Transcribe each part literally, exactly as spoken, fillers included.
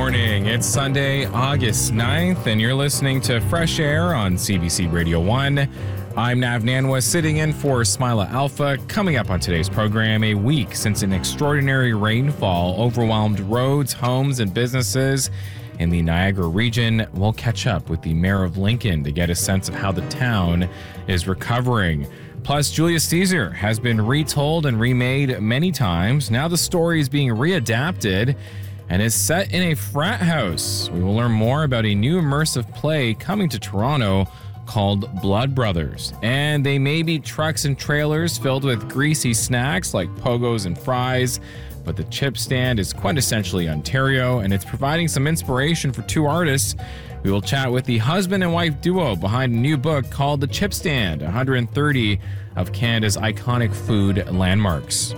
morning. It's Sunday, August ninth, and you're listening to Fresh Air on C B C Radio one. I'm Nav Nanwa, sitting in for Smilah Alpha. Coming up on today's program, a week since an extraordinary rainfall overwhelmed roads, homes, and businesses in the Niagara region. We'll catch up with the mayor of Lincoln to get a sense of how the town is recovering. Plus, Julius Caesar has been retold and remade many times. Now the story is being readapted and is set in a frat house. We will learn more about a new immersive play coming to Toronto called Blood Brothers. And they may be trucks and trailers filled with greasy snacks like pogos and fries, but the chip stand is quintessentially Ontario, and it's providing some inspiration for two artists. We will chat with the husband and wife duo behind a new book called The Chip Stand, one hundred thirty of Canada's iconic food landmarks.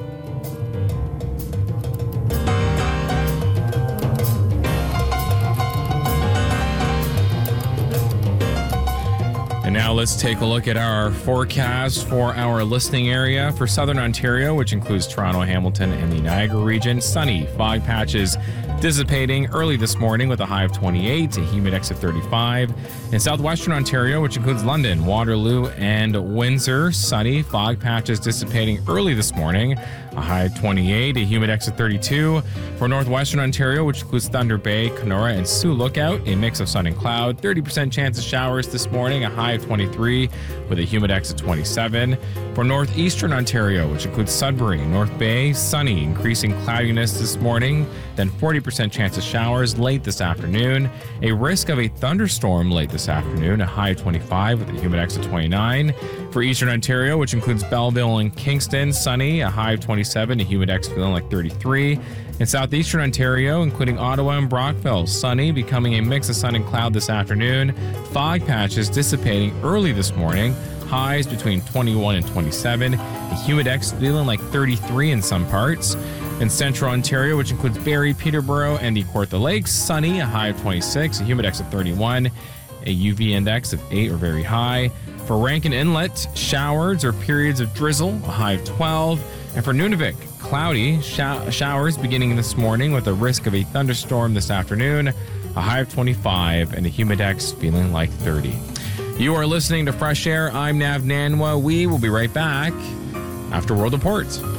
And now let's take a look at our forecast for our listening area for Southern Ontario, which includes Toronto, Hamilton, and the Niagara region. Sunny, fog patches dissipating early this morning with a high of twenty-eight, a humid X of thirty-five. In southwestern Ontario, which includes London, Waterloo, and Windsor, sunny, fog patches dissipating early this morning, a high of twenty-eight, a humid X of thirty-two. For northwestern Ontario, which includes Thunder Bay, Kenora, and Sioux Lookout, a mix of sun and cloud, thirty percent chance of showers this morning, a high of twenty-three with a humid X of twenty-seven. For northeastern Ontario, which includes Sudbury, North Bay, sunny, increasing cloudiness this morning, then forty percent chance of showers late this afternoon, a risk of a thunderstorm late this afternoon, a high of twenty-five with a humid X of twenty-nine. For eastern Ontario, which includes Belleville and Kingston, sunny, a high of twenty-seven, a humid X feeling like thirty-three. In southeastern Ontario, including Ottawa and Brockville, sunny, becoming a mix of sun and cloud this afternoon, fog patches dissipating early this morning, highs between twenty-one and twenty-seven, a humid X feeling like thirty-three in some parts. In central Ontario, which includes Barrie, Peterborough, and the Kawartha Lakes, sunny, a high of twenty-six, a humid X of thirty-one, a U V index of eight or very high. For Rankin Inlet, showers or periods of drizzle, a high of twelve. And for Nunavik, cloudy, show- showers beginning this morning with a risk of a thunderstorm this afternoon, a high of twenty-five, and a humid X feeling like thirty. You are listening to Fresh Air. I'm Nav Nanwa. We will be right back after World Report.